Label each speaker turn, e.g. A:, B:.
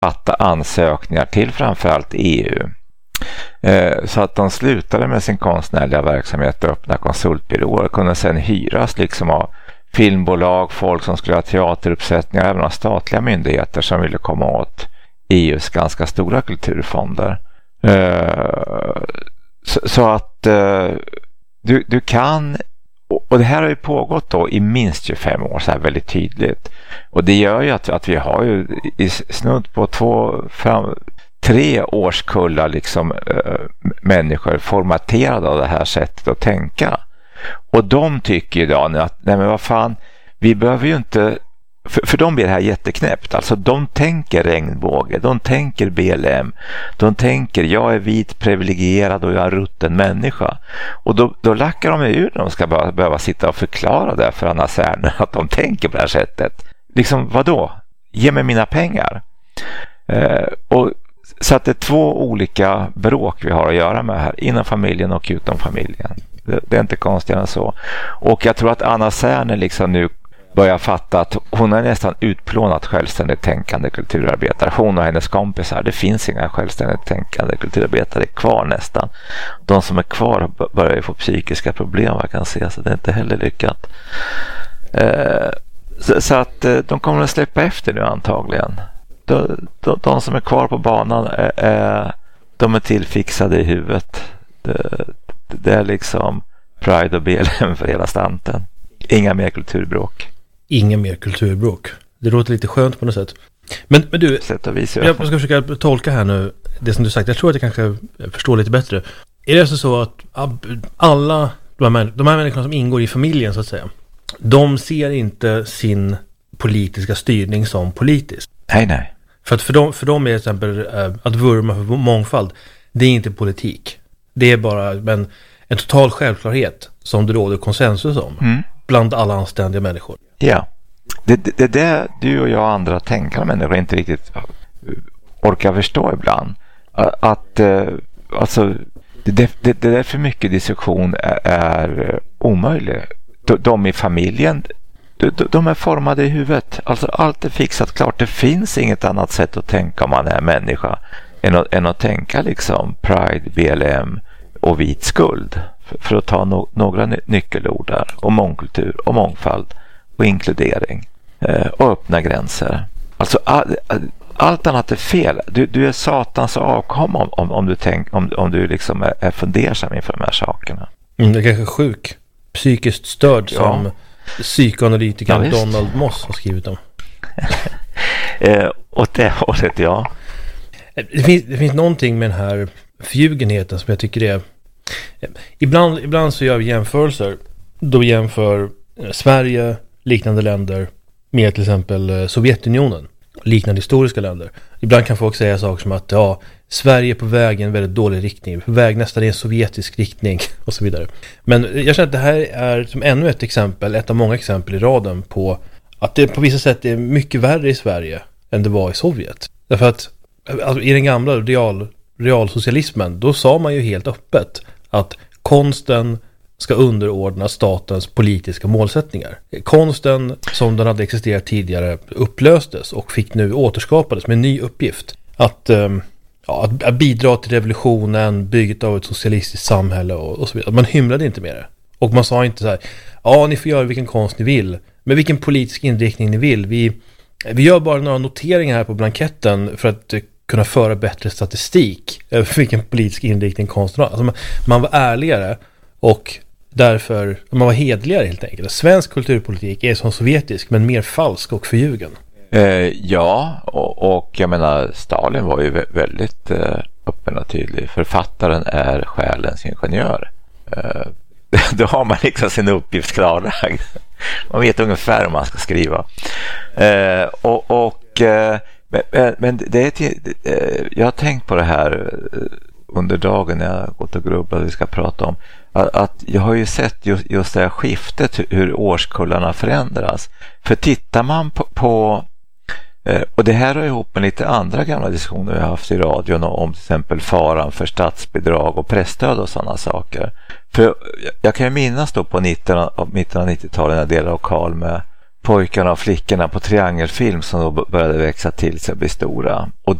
A: fatta ansökningar till framförallt EU. Så att de slutade med sin konstnärliga verksamhet och öppna konsultbyråer, kunde sedan hyras liksom av filmbolag, folk som skulle ha teateruppsättningar, även av statliga myndigheter som ville komma åt EUs ganska stora kulturfonder. Så att du kan, och det här har ju pågått då i minst 25 år så här väldigt tydligt, och det gör ju att vi har ju i snudd på 3 årskullar liksom människor formaterade av det här sättet att tänka, och de tycker idag att nej men vad fan, vi behöver ju inte, för dem blir det här jätteknäppt. Alltså de tänker regnbåge, de tänker BLM, de tänker jag är vit, privilegierad och jag är rutten människa. Och då lackar de ur när de ska behöva sitta och förklara det för Anna Serner att de tänker på det här sättet. Liksom vadå? Ge mig mina pengar. Och så att det är 2 olika bråk vi har att göra med här, inom familjen och utom familjen. Det är inte konstigare än så. Och jag tror att Anna Serner liksom nu börjar fatta att hon är nästan utplånat självständigt tänkande kulturarbetare. Hon och hennes kompisar, det finns inga självständigt tänkande kulturarbetare kvar nästan. De som är kvar börjar ju få psykiska problem, jag kan se, så det är inte heller lyckat. Så att de kommer att släppa efter nu antagligen. De som är kvar på banan de är tillfixade i huvudet. Det är liksom Pride och BLM för hela stanten. Inga mer kulturbråk.
B: Inga mer kulturbråk. Det låter lite skönt på något sätt. Men du, jag ska försöka tolka här nu det som du sagt. Jag tror att jag kanske förstår lite bättre. Är det alltså så att alla de här människorna som ingår i familjen så att säga, de ser inte sin politiska styrning som politisk?
A: Nej.
B: För att för dem är till exempel att vurma för mångfald, det är inte politik. Det är bara en total självklarhet som det råder konsensus om bland alla anständiga människor. Ja,
A: det är det du och jag och andra tänkande människor inte riktigt orkar förstå ibland. Att alltså, det är för mycket diskussion är omöjlig. De i familjen, de är formade i huvudet. Alltså allt är fixat klart. Det finns inget annat sätt att tänka om man är människa än att tänka liksom Pride, BLM och vit skuld, för att ta några nyckelord där, och mångkultur och mångfald och inkludering och öppna gränser. Alltså allt annat är fel. Du är satans avkomma om du liksom är fundersam inför de här sakerna.
B: Det är kanske sjuk, psykiskt störd som psykoanalytikern Donald Moss har skrivit om.
A: Åt det hållet, ja.
B: Det finns någonting med den här förljugenheten som jag tycker är... Ibland så gör vi jämförelser. Då vi jämför Sverige, liknande länder med till exempel Sovjetunionen, liknande historiska länder. Ibland kan folk säga saker som att Sverige är på väg i en väldigt dålig riktning, på väg nästan i en sovjetisk riktning och så vidare. Men jag känner att det här är som ännu ett exempel, ett av många exempel i raden på att det på vissa sätt är mycket värre i Sverige än det var i Sovjet. Därför att alltså, i den gamla realsocialismen, då sa man ju helt öppet att konsten ska underordna statens politiska målsättningar. Konsten som den hade existerat tidigare upplöstes och fick nu återskapades med en ny uppgift. Att bidra till revolutionen, bygget av ett socialistiskt samhälle och så vidare. Man hymlade inte med det. Och man sa inte så här, ni får göra vilken konst ni vill, med vilken politisk inriktning ni vill. Vi gör bara några noteringar här på blanketten för att kunna föra bättre statistik över vilken politisk inriktning konsten har. Alltså man var ärligare och därför man var hedligare helt enkelt. Svensk kulturpolitik är som sovjetisk, men mer falsk och förljugen.
A: Och jag menar, Stalin var ju väldigt öppen och tydlig. Författaren är själens ingenjör. Då har man liksom sin uppgift klarlagd. Man vet ungefär hur man ska skriva. Men jag har tänkt på det här under dagen när jag gått och grubblat vi ska prata om. Att jag har ju sett just det här skiftet, hur årskullarna förändras. För tittar man på och det här har ihop med lite andra gamla diskussioner vi har haft i radion om till exempel faran för statsbidrag och pressstöd och sådana saker. För jag kan ju minnas då på mitten av 90-talet när jag delade lokal med pojkarna och flickorna på triangelfilm som då började växa till sig och bli stora. Och